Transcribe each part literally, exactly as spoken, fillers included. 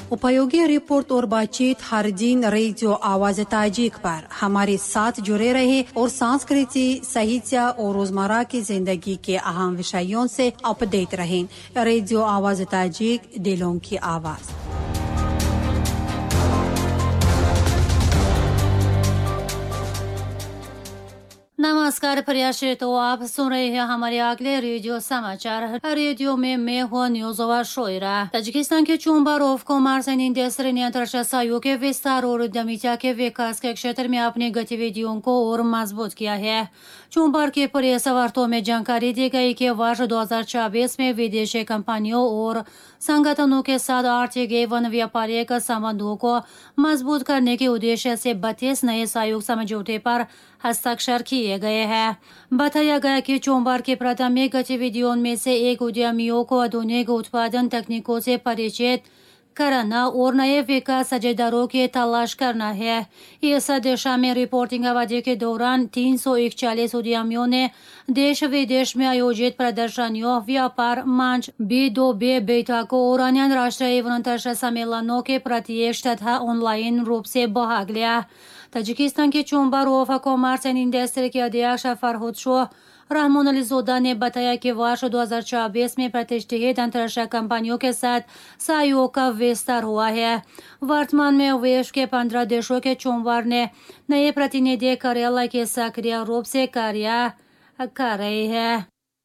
उपयोगी रिपोर्ट और बातचीत हर दिन रेडियो आवाज ताजिक पर हमारे साथ जुड़े रहे और संस्कृति, साहित्य और रोजमर्रा की जिंदगी के अहम विषयों से अपडेट रहें। रेडियो आवाज ताजिक, दिलों की आवाज। नमस्कार प्रयाशी, तो आप सुन रहे हैं हमारे अगले रेडियो समाचार। रेडियो में मैं हूँ न्यूज़ शोयरा। ताजिकिस्तान के chamber of commerce and industry ने अंतर्राष्ट्रीय सहयोग के विस्तार और उद्यमिता के विकास के क्षेत्र में अपनी गतिविधियों को और मजबूत किया है। चैम्बर के प्रेस वार्ता में जानकारी दी गई कि वर्ष दो हजार चौबीस में विदेशी कंपनियों और संगठनों के साथ आर्थिक एवं व्यापारिक संबंधों को मजबूत करने के उद्देश्य से बत्तीस नए सहयोग समझौते पर हस्ताक्षर किए गए हैं। बताया गया कि चैम्बर की प्राथमिक गतिविधियों में से एक उद्यमियों को आधुनिक उत्पादन तकनीकों से परिचित कराना और नए विकास साझेदारों की तलाश करना है। इस दिशा में रिपोर्टिंग अवधि के दौरान तीन सौ इकतालीस उद्यमियों ने देश विदेश में आयोजित प्रदर्शनियों, व्यापार मंच, बी दो बी बैठकों और अन्य अंतर्राष्ट्रीय एवं अंतर्राष्ट्रीय सम्मेलनों के प्रत्यक्ष तथा ऑनलाइन रूप से भाग लिया। ताजिकिस्तान के chamber of commerce and industry के अध्यक्ष फरहद शो रहमान अलीज़ोदा ने बताया कि वर्ष दो हजार चौबीस में प्रतिष्ठित अंतर्राष्ट्रीय कंपनियों के साथ सहयोग का विस्तार हुआ है। वर्तमान में विश्व के पंद्रह देशों के चैम्बर ने नए प्रतिनिधि कार्यालय के सक्रिय रूप से कार्य कर रहे हैं।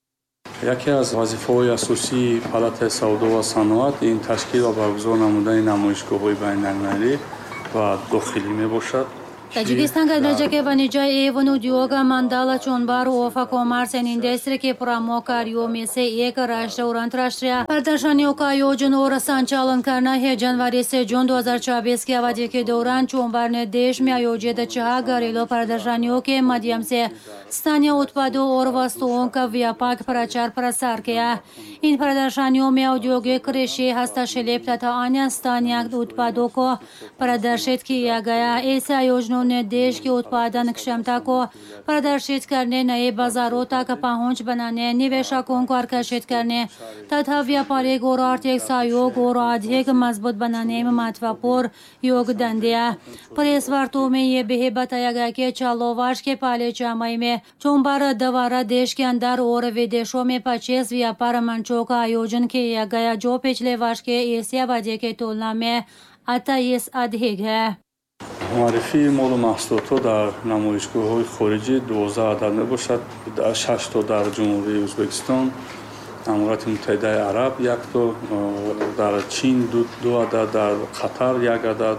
یکی از وظیفه‌های اساسی پالات سودا و صنعت این تشکیل و برگزار نمودن نمایشگاه‌های بین‌المللی و داخلی میباشد. ताजिकिस्तान का दर्जा के वाणिज्य एवं उद्योग मंडल chamber of commerce and industry के प्रमुख कार्यों में से एक राष्ट्रीय और अंतर्राष्ट्रीय प्रदर्शनियों का आयोजन और संचालन करना है। जनवरी से जून दो हजार चौबीस की अवधि के दौरान चैम्बर ने देश में आयोजित छह घरेलू प्रदर्शनियों के माध्यम से स्थानीय उत्पादों और वस्तुओं का व्यापक प्रचार प्रसार किया। इन प्रदर्शनियों में औद्योगिक, कृषि, हस्तशिल्प तथा अन्य स्थानीय उत्पादों को प्रदर्शित किया गया। इस आयोजनों ने देश की उत्पादन क्षमता को प्रदर्शित करने, नए बाजारों तक पहुंच बनाने, निवेशकों को आकर्षित करने तथा व्यापारिक और आर्थिक सहयोग और अधिक मजबूत बनाने में महत्वपूर्ण योगदान दिया। प्रेस वार्ता में ये भी बताया गया कि चालू वर्ष के पहले छमाही में चैम्बर द्वारा देश के अंदर और विदेशों में पच्चीस व्यापार मंचों का आयोजन किया गया, जो पिछले वर्ष के इसी अवधि की तुलना में अट्ठाईस अधिक है। معرفی مال و محصولات در نمایشگاه‌های خارجی دوازده عدد میباشد. شش تا در جمهوری ازبکستان، امارات متحده عرب یک تا، در چین دو, دو عدد، در قطر یک عدد،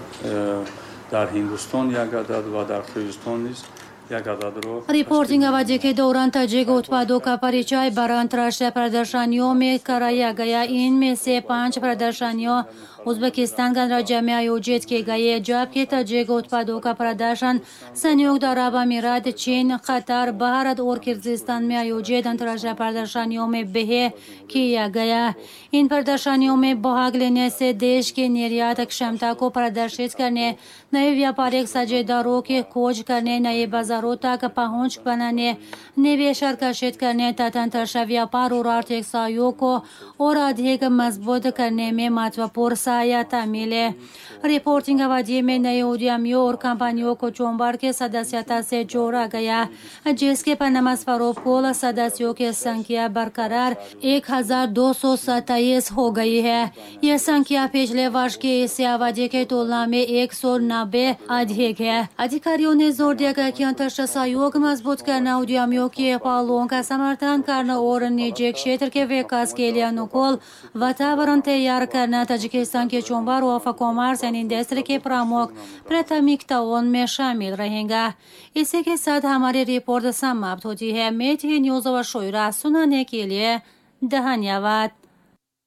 در هندوستان یک عدد و در قرقیزستان نیز یک عدد را रिपोर्टिंग अवधि के दौरान ताजिक उत्पादों का परिचय बारह अंतर्राष्ट्रीय प्रदर्शनियों में कराया गया। इनमें से पांच प्रदर्शनियों उज्बेकिस्तान गणराज्य में आयोजित की गई, जबकि ताजिक उत्पादों का प्रदर्शन संयुक्त अरब अमीरात, चीन, कतर, भारत और किर्गिस्तान में आयोजित अंतर्राष्ट्रीय प्रदर्शनियों में भी किया गया। इन प्रदर्शनियों में भाग लेने से देश की निर्यात क्षमता को प्रदर्शित करने, नए व्यापारिक साझेदारों की खोज करने, नए बाजारों तक पहुंच बनाने, निवेश आकर्षित करने तथा अंतर्राष्ट्रीय व्यापार और आर्थिक सहयोग को और अधिक मजबूत करने में महत्वपूर्ण सहायता मिले। रिपोर्टिंग अवधि में नए उद्यमियों और कंपनियों को चैम्बर के सदस्यता से जोड़ा गया, जिसके परिणामस्वरूप कुल सदस्यों की संख्या बरकरार एक हजार दो सौ सत्ताईस हो गई है। यह संख्या पिछले वर्ष की इसी अवधि की तुलना में एक सौ नब्बे अधिक है। अधिकारियों ने जोर दिया कि अंतर्राष्ट्रीय सहयोग मजबूत करना, उद्यमियों के पहलुओं का समर्थन करना और निजी क्षेत्र के विकास के लिए अनुकूल वातावरण तैयार करना ताजिकिस्तान के chamber of commerce and industry के प्रमुख प्राथमिकताओं में शामिल रहेगा। इसी के साथ हमारी रिपोर्ट समाप्त होती है। मैं थी न्यूज़ और शोयरा सुनाने के लिए धन्यवाद।